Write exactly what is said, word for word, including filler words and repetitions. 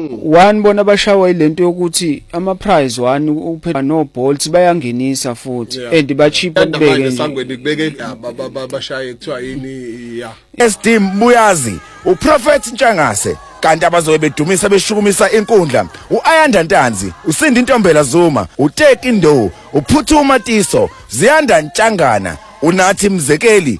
one bona bashawa ilento yokuthi ama prize one uphela no Bolt bayangenisa futhi and ba cheap ukubeka nje sangweni kubeke bashaye kuthiwa yini ya S D Mbuyazi uProphet Ntshangase kanti abazobe bedumisa beshukumisa inkundla uAyanda Ntanzi uSindi Ntombela Zuma uTeki Ndo uPhuthuma Tiso Ziyanda Ntshangana uNathi Mzekeli